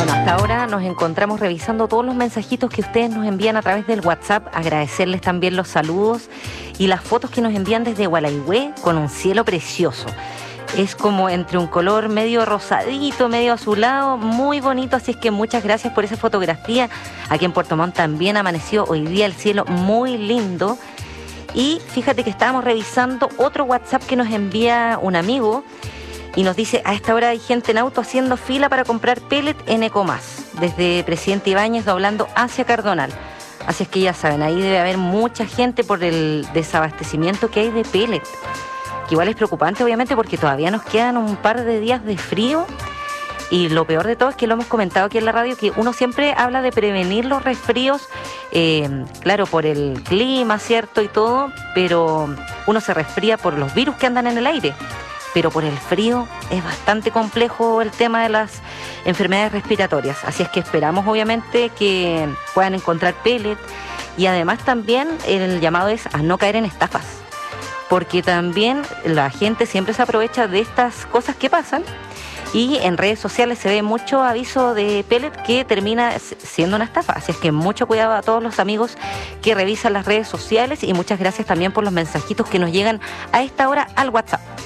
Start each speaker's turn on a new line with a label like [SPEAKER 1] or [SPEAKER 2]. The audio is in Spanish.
[SPEAKER 1] Bueno, hasta ahora nos encontramos revisando todos los mensajitos que ustedes nos envían a través del WhatsApp, agradecerles también los saludos y las fotos que nos envían desde Gualaihue con un cielo precioso. Es como entre un color medio rosadito, medio azulado, muy bonito, así es que muchas gracias por esa fotografía. Aquí en Puerto Montt también amaneció hoy día el cielo muy lindo. Y fíjate que estábamos revisando otro WhatsApp que nos envía un amigo y nos dice: a esta hora hay gente en auto haciendo fila para comprar pellet en Ecomás, desde Presidente Ibáñez doblando hacia Cardonal. Así es que ya saben, ahí debe haber mucha gente por el desabastecimiento que hay de pellet, que igual es preocupante obviamente porque todavía nos quedan un par de días de frío. Y lo peor de todo es que lo hemos comentado aquí en la radio, que uno siempre habla de prevenir los resfríos, claro, por el clima, ¿cierto? Y todo, pero uno se resfría por los virus que andan en el aire. Pero por el frío es bastante complejo el tema de las enfermedades respiratorias. Así es que esperamos obviamente que puedan encontrar pellet. Y además también el llamado es a no caer en estafas, porque también la gente siempre se aprovecha de estas cosas que pasan. Y en redes sociales se ve mucho aviso de pellet que termina siendo una estafa. Así es que mucho cuidado a todos los amigos que revisan las redes sociales y muchas gracias también por los mensajitos que nos llegan a esta hora al WhatsApp.